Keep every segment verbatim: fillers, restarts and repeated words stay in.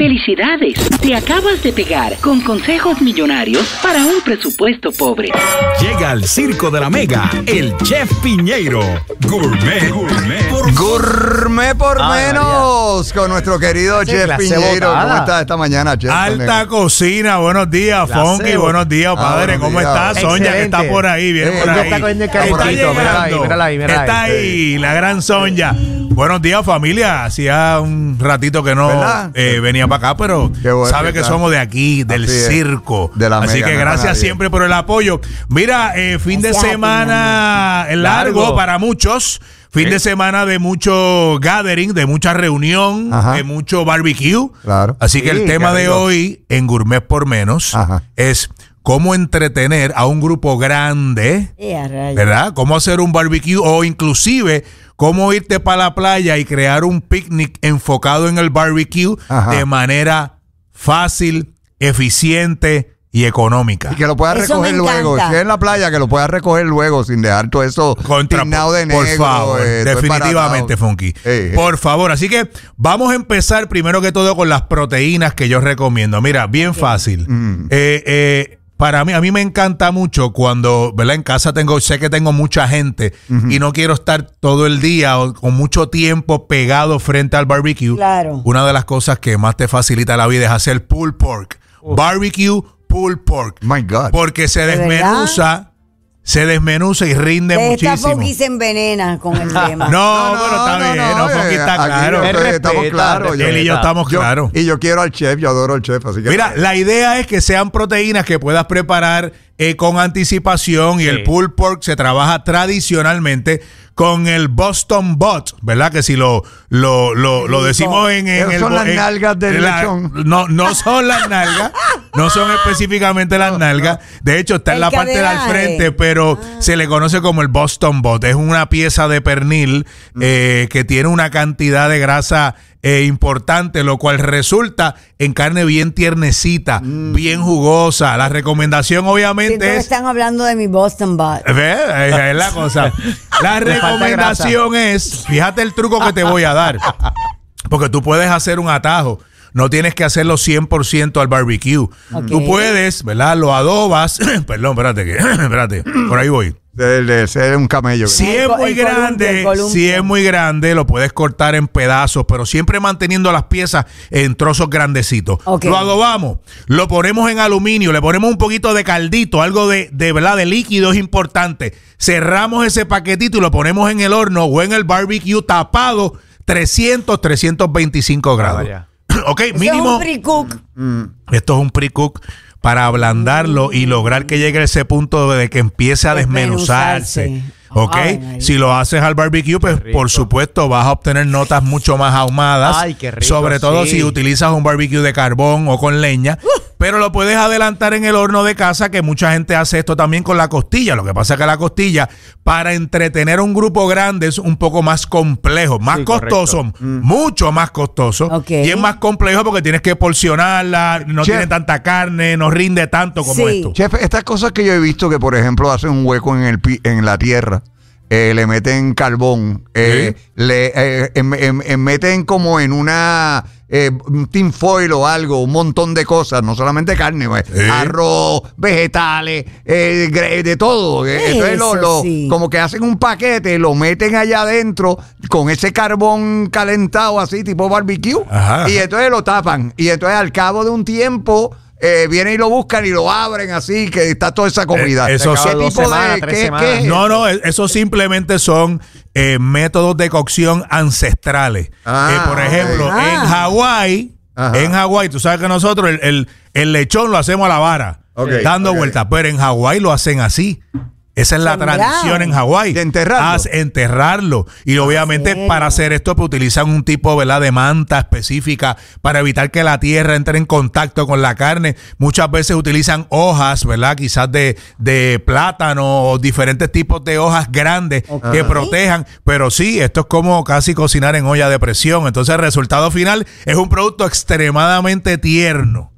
¡Felicidades! Te acabas de pegar con consejos millonarios para un presupuesto pobre. Llega al Circo de la Mega, el Chef Piñeiro. Gourmet, gourmet. Por Gourmet por ah, menos. Con nuestro querido sí, Chef Piñeiro. Botada. ¿Cómo estás esta mañana, Chef? Alta cocina. Buenos días, Funky. Buenos días, padre. Ah, buenos ¿Cómo días. estás? Sonia, que está por ahí. Viene eh, por ahí. Está cogiendo el carrito. Mírala ahí, mírala ahí. Mírala está ahí, ahí, la gran Sonia. Buenos días, familia. Hacía un ratito que no eh, venía para acá, pero bueno sabe que, que somos de aquí, del Así circo. De la Así mega, que gracias no siempre por el apoyo. Mira, eh, fin gracias de semana largo, largo para muchos. Fin ¿Sí? de semana de mucho gathering, de mucha reunión, Ajá. de mucho barbecue. Claro. Así que sí, el tema de hoy en Gourmet por Menos Ajá. es cómo entretener a un grupo grande, ¿verdad? Cómo hacer un barbecue o inclusive cómo irte para la playa y crear un picnic enfocado en el barbecue Ajá. de manera fácil, eficiente y económica. Y que lo puedas recoger luego. Si es en la playa, que lo puedas recoger luego sin dejar todo eso tiznado de negro. Por favor, eh, definitivamente, Funky. Hey, hey. Por favor. Así que vamos a empezar primero que todo con las proteínas que yo recomiendo. Mira, bien okay. fácil. Mm. Eh, eh, Para mí, a mí me encanta mucho cuando, ¿verdad? En casa tengo, sé que tengo mucha gente uh-huh. y no quiero estar todo el día o con mucho tiempo pegado frente al barbecue. Claro. Una de las cosas que más te facilita la vida es hacer pulled pork. Uh. Barbecue pulled pork. My God. Porque se desmenuza. ¿Verdad? Se desmenuza y rinde de muchísimo. Esta Funky se envenena con el tema. No, no, pero está no, bien. No, no, Funky está claro. Respeta, estamos claros. Él y yo estamos claros. Y yo quiero al chef, yo adoro al chef. Así que mira, la idea es que sean proteínas que puedas preparar eh, con anticipación y sí. el pulled pork se trabaja tradicionalmente con el Boston Butt, ¿verdad? Que si lo lo lo, lo decimos en, en el... son las en, nalgas del la, lechón. No, no son las nalgas, no son específicamente las nalgas. De hecho, está en la parte del frente, pero ah. se le conoce como el Boston Butt. Es una pieza de pernil mm. eh, que tiene una cantidad de grasa Eh, importante, lo cual resulta en carne bien tiernecita, mm. bien jugosa. La recomendación obviamente sí, es... están hablando de mi Boston Butt. ¿Ves? Es la cosa. La recomendación es, fíjate el truco que te voy a dar, porque tú puedes hacer un atajo. No tienes que hacerlo cien por ciento al barbecue. Okay. Tú puedes, ¿verdad? Lo adobas. Perdón, espérate, que, espérate. Por ahí voy. De, de ser un camello. Si es muy el grande, columpio, si es muy grande, lo puedes cortar en pedazos, pero siempre manteniendo las piezas en trozos grandecitos. Okay. Lo adobamos, lo ponemos en aluminio, le ponemos un poquito de caldito, algo de, de verdad de líquido es importante. Cerramos ese paquetito y lo ponemos en el horno o en el barbecue tapado trescientos, trescientos veinticinco grados. Ah, ok, eso mínimo. Es un pre-cook. Mm, esto es un pre-cook para ablandarlo y lograr que llegue a ese punto de que empiece a desmenuzarse. ¿Ok? Ay, si lo haces al barbecue, pues por supuesto vas a obtener notas mucho más ahumadas. Ay, qué rico, sobre todo sí. si utilizas un barbecue de carbón o con leña. Uh. Pero lo puedes adelantar en el horno de casa, que mucha gente hace esto también con la costilla. Lo que pasa es que la costilla, para entretener a un grupo grande, es un poco más complejo, más sí, costoso, mm. mucho más costoso. Okay. Y es más complejo porque tienes que porcionarla, no Chef. tiene tanta carne, no rinde tanto como sí. esto. Chef, estas cosas que yo he visto que, por ejemplo, hacen un hueco en, el, en la tierra. Eh, le meten carbón, eh, ¿Sí? le eh, em, em, em, meten como en una eh, tin foil o algo, un montón de cosas, no solamente carne, pues, ¿Sí? arroz, vegetales, eh, de todo. Entonces lo, lo, sí. como que hacen un paquete, lo meten allá adentro con ese carbón calentado así, tipo barbecue, Ajá. y entonces lo tapan. Y entonces al cabo de un tiempo... Eh, vienen y lo buscan y lo abren así, que está toda esa comida. Eh, eso ¿Qué tipo semanas, de ¿qué, qué es? No, no, eso simplemente son eh, métodos de cocción ancestrales. Ah, eh, por ejemplo, okay. en Hawái, en Hawái, tú sabes que nosotros el, el, el lechón lo hacemos a la vara, okay, dando okay. vueltas, pero en Hawái lo hacen así. Esa es la Sembrado. tradición en Hawái. De enterrarlo. Haz, enterrarlo. Y obviamente ¿Sí? para hacer esto pues, utilizan un tipo, ¿verdad?, de manta específica para evitar que la tierra entre en contacto con la carne. Muchas veces utilizan hojas, ¿verdad?, quizás de, de plátano o diferentes tipos de hojas grandes okay. que protejan. Pero sí, esto es como casi cocinar en olla de presión. Entonces el resultado final es un producto extremadamente tierno.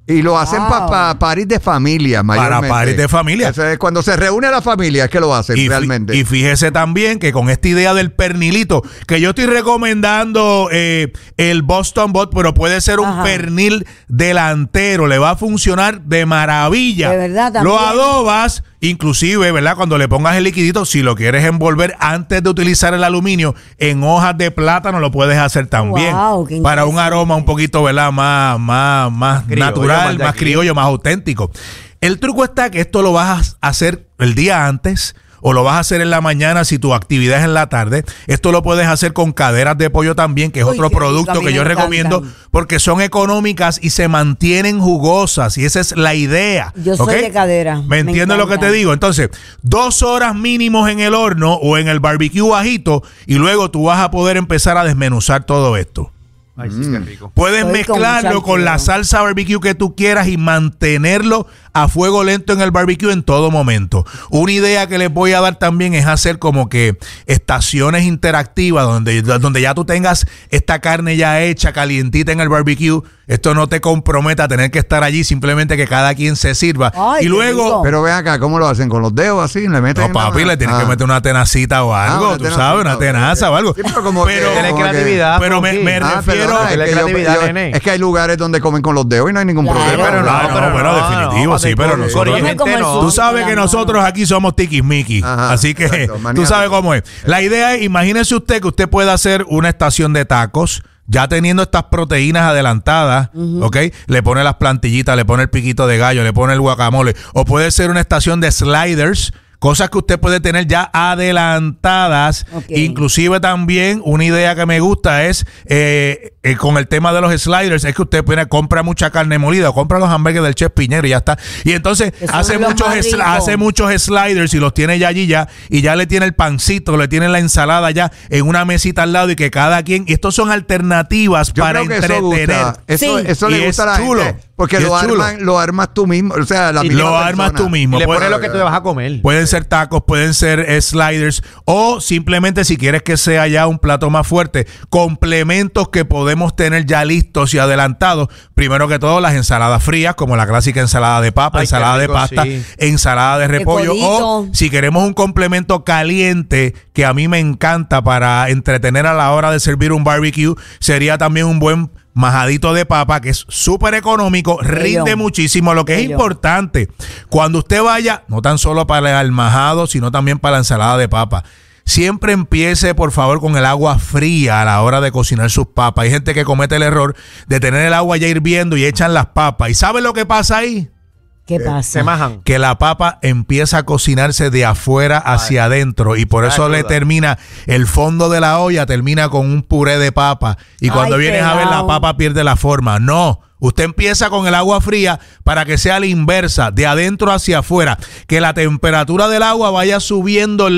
Y lo hacen wow. para pa, paris de familia, mayormente. Para paris de familia. Eso es cuando se reúne la familia es que lo hacen y realmente. Y fíjese también que con esta idea del pernilito, que yo estoy recomendando eh, el Boston Bot, pero puede ser un Ajá. pernil delantero. Le va a funcionar de maravilla. De verdad, también. Lo adobas, inclusive, ¿verdad? Cuando le pongas el liquidito, si lo quieres envolver antes de utilizar el aluminio, en hojas de plátano lo puedes hacer también. Wow, para un aroma un poquito, ¿verdad? Más, más, más criollo, natural, más criollo, más auténtico. El truco está que esto lo vas a hacer el día antes o lo vas a hacer en la mañana si tu actividad es en la tarde. Esto lo puedes hacer con caderas de pollo también, que es Uy, otro producto que yo recomiendo porque son económicas y se mantienen jugosas y esa es la idea. Yo soy ¿okay? de cadera. ¿Me entiendes lo que te digo? Entonces, dos horas mínimos en el horno o en el barbecue bajito y luego tú vas a poder empezar a desmenuzar todo esto. Ay, sí, qué rico. Puedes Estoy mezclarlo con, con la salsa barbecue que tú quieras y mantenerlo a fuego lento en el barbecue en todo momento. Una idea que les voy a dar también es hacer como que estaciones interactivas donde, donde ya tú tengas esta carne ya hecha, calientita en el barbecue. Esto no te comprometa a tener que estar allí, simplemente que cada quien se sirva. Ay, y luego... Rico. Pero ven acá, ¿cómo lo hacen? ¿Con los dedos así? ¿Le meten no, papi, la... le tienes ah. que meter una tenacita o algo, ah, tú sabes, una tenaza o algo. Sí, pero como pero, que, como creatividad. Pero me, me ah, refiero... Perdona, es, que creatividad, yo, yo, es que hay lugares donde comen con los dedos y no hay ningún claro, problema. Pero no, no, no, pero no, definitivo, no, sí, pero nosotros... No, tú sabes que nosotros aquí somos tiquismiquis, así que exacto, tú sabes cómo es. La idea es, imagínese usted que usted pueda hacer una estación de tacos, ya teniendo estas proteínas adelantadas, uh-huh. ¿ok? Le pone las plantillitas, le pone el piquito de gallo, le pone el guacamole. O puede ser una estación de sliders, cosas que usted puede tener ya adelantadas. Okay. Inclusive también una idea que me gusta es eh, eh, con el tema de los sliders, es que usted puede, compra mucha carne molida, compra los hamburgues del Chef Piñero y ya está. Y entonces hace muchos, sl- hace muchos sliders y los tiene ya allí ya, y ya le tiene el pancito, le tiene la ensalada ya en una mesita al lado y que cada quien, y estos son alternativas Yo para creo que entretener. Eso, sí. eso, eso le gusta a la chulo. gente. Porque lo, arman, lo armas tú mismo. O sea, la y misma lo persona. armas tú mismo. Y le Puede, pones lo que tú vas a comer. Pueden ser tacos, pueden ser eh, sliders. O simplemente si quieres que sea ya un plato más fuerte, complementos que podemos tener ya listos y adelantados. Primero que todo, las ensaladas frías, como la clásica ensalada de papa, Ay, ensalada rico, de pasta, sí. ensalada de repollo. O si queremos un complemento caliente, que a mí me encanta para entretener a la hora de servir un barbecue, sería también un buen majadito de papa, que es súper económico, rinde Bello. muchísimo. Lo que Bello. es importante, cuando usted vaya, no tan solo para el majado, sino también para la ensalada de papa, siempre empiece, por favor, con el agua fría a la hora de cocinar sus papas. Hay gente que comete el error de tener el agua ya hirviendo y echan las papas. ¿Y sabe lo que pasa ahí? ¿Qué pasa? Se majan. Que la papa empieza a cocinarse de afuera hacia Ay. adentro y por eso Ayuda. le termina, el fondo de la olla termina con un puré de papa y cuando Ay, vienes pelao. a ver la papa pierde la forma. No. Usted empieza con el agua fría para que sea la inversa, de adentro hacia afuera, que la temperatura del agua vaya subiendo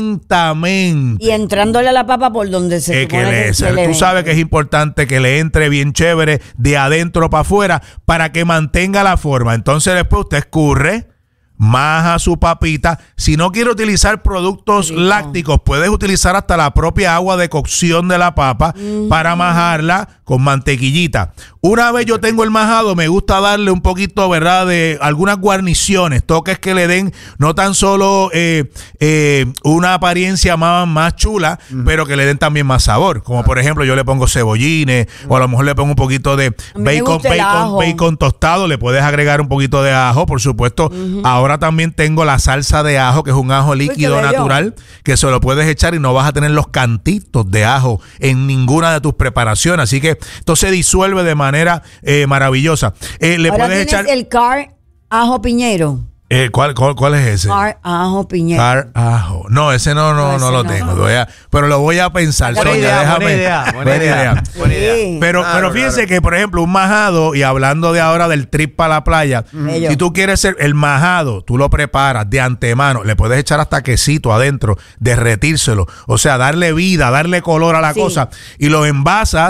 lentamente. Y entrándole a la papa por donde se eh, que le, que se le Tú sabes que es importante que le entre bien chévere de adentro para afuera para que mantenga la forma. Entonces después usted escurre, maja su papita. Si no quiere utilizar productos Rico. lácticos, puedes utilizar hasta la propia agua de cocción de la papa mm. para majarla con mantequillita. Una vez yo tengo el majado, me gusta darle un poquito, ¿verdad?, de algunas guarniciones, toques que le den no tan solo eh, eh, una apariencia más, más chula, mm. pero que le den también más sabor. Como por ejemplo, yo le pongo cebollines mm. o a lo mejor le pongo un poquito de bacon, bacon, bacon tostado. Le puedes agregar un poquito de ajo, por supuesto. Mm-hmm. Ahora también tengo la salsa de ajo, que es un ajo líquido natural, que se lo puedes echar y no vas a tener los cantitos de ajo en ninguna de tus preparaciones. Así que esto se disuelve de manera eh, maravillosa. Eh, le Ahora puedes echar el car ajo piñero. Eh, ¿cuál, cuál, ¿Cuál es ese? Car ajo piñero. Car ajo. No, ese no, no, no, no lo no. tengo. Voy a, pero lo voy a pensar. Buena Sonia, idea, déjame. buena idea, buena, buena idea. idea. Buena idea. Pero, claro, pero fíjense claro. que, por ejemplo, un majado, y hablando de ahora del trip para la playa, Bello. si tú quieres ser el majado, tú lo preparas de antemano, le puedes echar hasta quesito adentro, derretírselo, o sea, darle vida, darle color a la sí. cosa, y lo envasas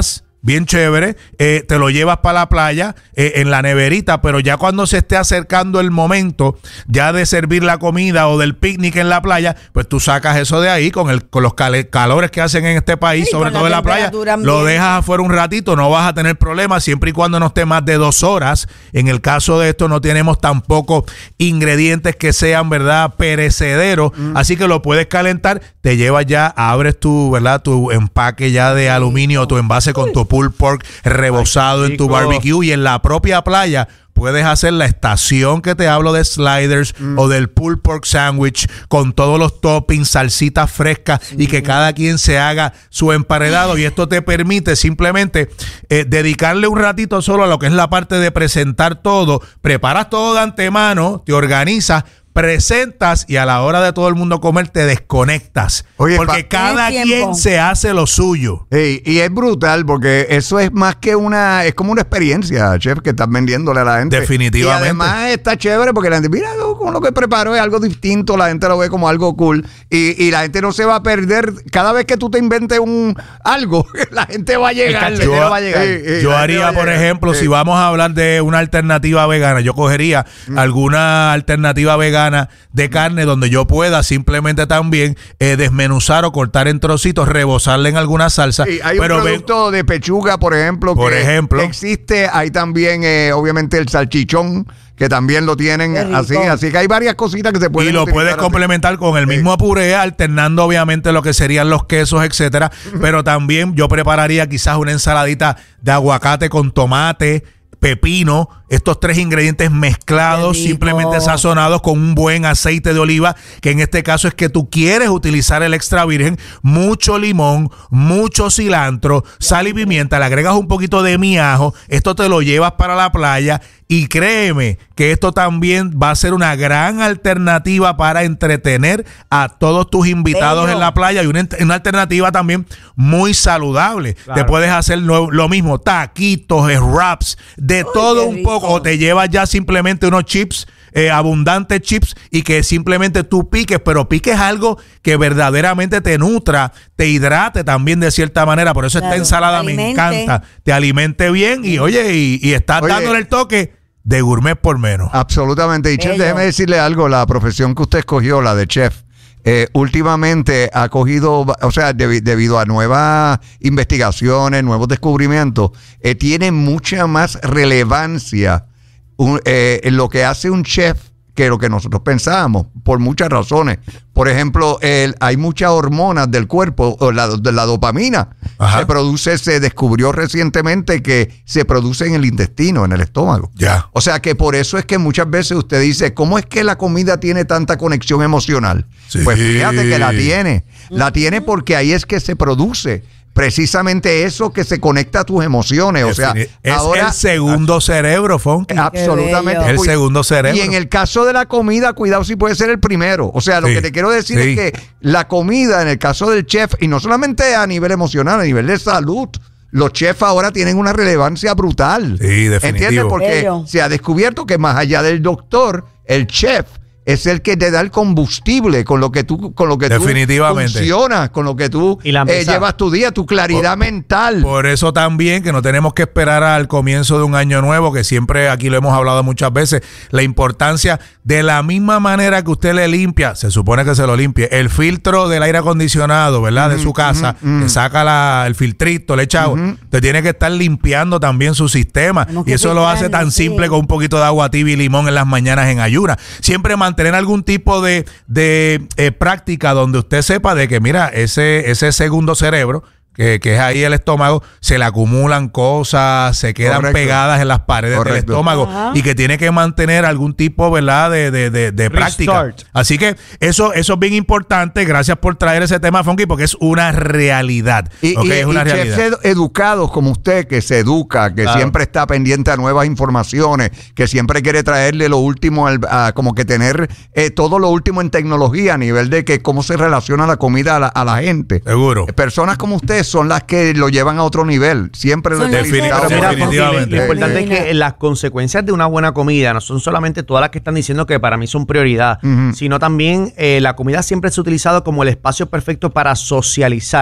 bien chévere, eh, te lo llevas para la playa eh, en la neverita, pero ya cuando se esté acercando el momento ya de servir la comida o del picnic en la playa, pues tú sacas eso de ahí con el con los cal calores que hacen en este país, sí, sobre todo en la playa, lo dejas afuera un ratito, no vas a tener problemas siempre y cuando no esté más de dos horas. En el caso de esto no tenemos tampoco ingredientes que sean, ¿verdad?, perecederos, mm. así que lo puedes calentar, te llevas ya, abres tu, ¿verdad?, tu empaque ya de aluminio, tu envase con tu pulled pork rebozado. Ay, en tu barbecue, y en la propia playa puedes hacer la estación que te hablo de sliders mm. o del pulled pork sandwich con todos los toppings, salsitas frescas, sí. y que cada quien se haga su emparedado, y esto te permite simplemente eh, dedicarle un ratito solo a lo que es la parte de presentar todo, preparas todo de antemano, te organizas, presentas y a la hora de todo el mundo comer te desconectas. Oye, porque cada quien se hace lo suyo. Hey, y es brutal porque eso es más que una, es como una experiencia, chef, que estás vendiéndole a la gente. Definitivamente. Y además está chévere porque la gente, mira, con lo que preparo es algo distinto, la gente lo ve como algo cool y, y la gente no se va a perder. Cada vez que tú te inventes un algo, la gente va a llegar. Yo, va a llegar. Eh, eh, yo haría, por ejemplo, eh. si vamos a hablar de una alternativa vegana, yo cogería mm. alguna alternativa vegana de carne donde yo pueda simplemente también eh, desmenuzar o cortar en trocitos, rebozarle en alguna salsa. Sí, hay pero un producto ve, de pechuga, por ejemplo, por que ejemplo, existe. Hay también, eh, obviamente, el salchichón, que también lo tienen así. Así que hay varias cositas que se pueden Y lo puedes complementar con el mismo puré, alternando obviamente lo que serían los quesos, etcétera. Pero también yo prepararía quizás una ensaladita de aguacate con tomate, pepino, estos tres ingredientes mezclados, simplemente sazonados con un buen aceite de oliva, que en este caso es que tú quieres utilizar el extra virgen, mucho limón, mucho cilantro, sal y pimienta, le agregas un poquito de miajo, esto te lo llevas para la playa y créeme que esto también va a ser una gran alternativa para entretener a todos tus invitados Bello. en la playa y una, una alternativa también muy saludable. Claro. Te puedes hacer lo, lo mismo, taquitos, wraps, de Uy, todo un poco, o te llevas ya simplemente unos chips, eh, abundantes chips, y que simplemente tú piques, pero piques algo que verdaderamente te nutra, te hidrate también de cierta manera. Por eso claro, esta ensalada alimente. me encanta, te alimente bien y oye, y, y estás oye, dándole el toque de gourmet por menos. Absolutamente. Y chef, déjeme decirle algo, la profesión que usted escogió, la de chef, Eh, últimamente ha cogido, o sea, de, debido a nuevas investigaciones, nuevos descubrimientos, eh, tiene mucha más relevancia un, eh, en lo que hace un chef que lo que nosotros pensábamos, por muchas razones. Por ejemplo, el, hay muchas hormonas del cuerpo, o la, de la dopamina, Ajá. se produce, se descubrió recientemente que se produce en el intestino, en el estómago. Ya. O sea que por eso es que muchas veces usted dice, ¿cómo es que la comida tiene tanta conexión emocional? Sí. Pues fíjate que la tiene. La tiene porque ahí es que se produce precisamente eso que se conecta a tus emociones. O sea, es ahora, el segundo cerebro, Funky. Absolutamente. El segundo cerebro. Y en el caso de la comida, cuidado si puede ser el primero. O sea, lo sí, que te quiero decir sí. es que la comida, en el caso del chef, y no solamente a nivel emocional, a nivel de salud, los chefs ahora tienen una relevancia brutal. Sí, definitivo. ¿Entiendes? Porque Pero. se ha descubierto que más allá del doctor, el chef es el que te da el combustible con lo que tú, con lo que Definitivamente. tú funcionas, con lo que tú eh, llevas tu día, tu claridad por, mental. Por eso también que no tenemos que esperar al comienzo de un año nuevo, que siempre aquí lo hemos hablado muchas veces, la importancia de la misma manera que usted le limpia, se supone que se lo limpie, el filtro del aire acondicionado, ¿verdad? Mm, de su casa, mm, mm. que saca la, el filtrito, le echa agua, mm. te tiene que estar limpiando también su sistema. Y eso lo hace tan sí. simple con un poquito de agua tibia y limón en las mañanas en ayunas. Siempre tener algún tipo de, de eh, práctica donde usted sepa de que, mira, ese, ese segundo cerebro, que, que es ahí el estómago, se le acumulan cosas, se quedan Correcto. pegadas en las paredes Correcto. del estómago Ajá. y que tiene que mantener algún tipo, ¿verdad?, de, de, de, de práctica. Así que eso, eso es bien importante. Gracias por traer ese tema, Funky, porque es una realidad. Y, okay, y, es una y realidad. Chefs educados como usted, que se educa, que claro. siempre está pendiente a nuevas informaciones, que siempre quiere traerle lo último, al, a, como que tener eh, todo lo último en tecnología a nivel de que cómo se relaciona la comida a la, a la gente. Seguro. Personas como usted son las que lo llevan a otro nivel. Siempre lo he Definitivamente. Definitivamente. Lo importante es que las consecuencias de una buena comida no son solamente todas las que están diciendo que para mí son prioridad, uh-huh. sino también eh, la comida siempre se ha utilizado como el espacio perfecto para socializar.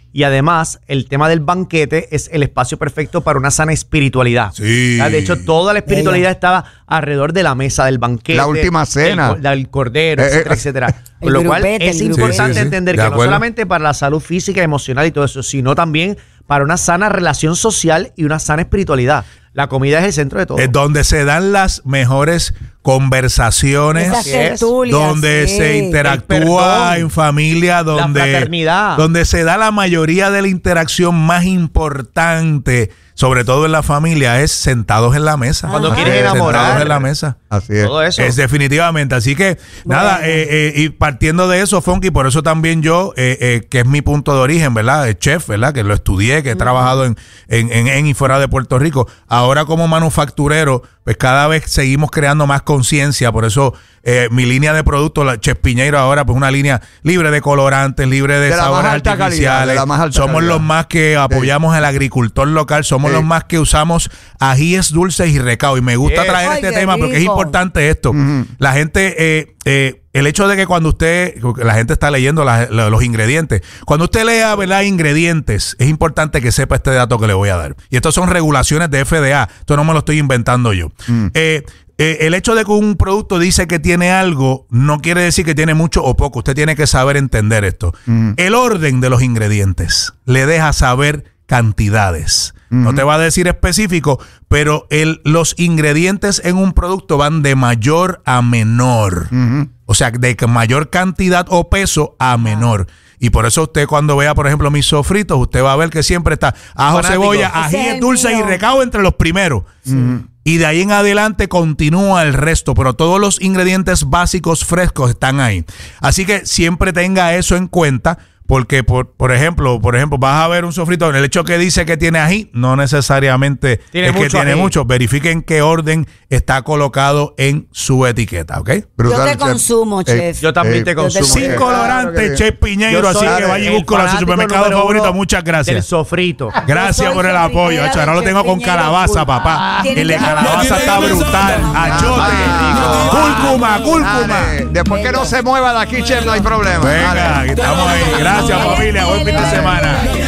Y además, el tema del banquete es el espacio perfecto para una sana espiritualidad. Sí. De hecho, toda la espiritualidad estaba alrededor de la mesa del banquete. La última cena. El, el cordero, Eh, etcétera, eh, etcétera. el Con lo cual, grupete, es el importante grupete. Sí, sí, sí. entender De que no acuerdo. solamente para la salud física, emocional y todo eso, sino también para una sana relación social y una sana espiritualidad. La comida es el centro de todo. Es donde se dan las mejores conversaciones, Esas tertulias, donde sí. se El interactúa perdón, en familia, donde, fraternidad. donde se da la mayoría de la interacción más importante, sobre todo en la familia, es sentados en la mesa. Cuando Ajá. quieres enamorar. Sentados en la mesa. Así es. Todo eso. Es definitivamente. Así que, Bueno. nada, eh, eh, y partiendo de eso, Funky, por eso también yo, eh, eh, que es mi punto de origen, ¿verdad? De chef, ¿verdad? Que lo estudié, que he trabajado en, en, en, en y fuera de Puerto Rico. Ahora como manufacturero, pues cada vez seguimos creando más conciencia. Por eso eh, mi línea de productos, la Chef Piñeiro ahora, pues una línea libre de colorantes, libre de, De la sabores más alta calidad, artificiales. de la más alta Somos calidad. los más que apoyamos al agricultor local. Somos Sí. los más que usamos ajíes dulces y recao. Y me gusta Yes. traer Ay, este qué tema porque es rico. importante esto. La gente, eh, eh, el hecho de que cuando usted, la gente está leyendo la- la- los ingredientes, cuando usted lea, ¿verdad?, ingredientes, es importante que sepa este dato que le voy a dar. Y estos son regulaciones de F D A. Esto no me lo estoy inventando yo. Eh, eh, el hecho de que un producto dice que tiene algo no quiere decir que tiene mucho o poco. Usted tiene que saber entender esto. El orden de los ingredientes le deja saber cantidades. No te va a decir específico, pero el, los ingredientes en un producto van de mayor a menor. O sea, de mayor cantidad o peso a menor. Y por eso usted cuando vea, por ejemplo, mis sofritos, usted va a ver que siempre está ajo, Fanático. cebolla, Ese es ají el dulce y mío. recao entre los primeros. Y de ahí en adelante continúa el resto, pero todos los ingredientes básicos frescos están ahí. Así que siempre tenga eso en cuenta. Porque, por, por ejemplo, por ejemplo, vas a ver un sofrito, en el hecho que dice que tiene ají, no necesariamente Tiene es que mucho tiene ají. mucho. Verifiquen qué orden está colocado en su etiqueta, ¿ok? Brutal, Yo te chef. consumo, chef. Yo también Eh, te yo te consumo. consumo. Sin Eh, colorante, claro que sí. Chef Piñeiro, Yo así soy que vaya y el búscalo en su fanático supermercado número favorito. uno Muchas Del gracias. sofrito. Gracias Yo por soy el apoyo. sofritera Hacho, ahora lo de tengo con Piñeiro calabaza, Full. papá. Tiene El de que- calabaza está brutal. Achote. Cúrcuma, cúrcuma. Dale, después que no se mueva de aquí, chef, no hay problema. Venga, Dale. que estamos ahí. Gracias, familia. Buen fin de semana.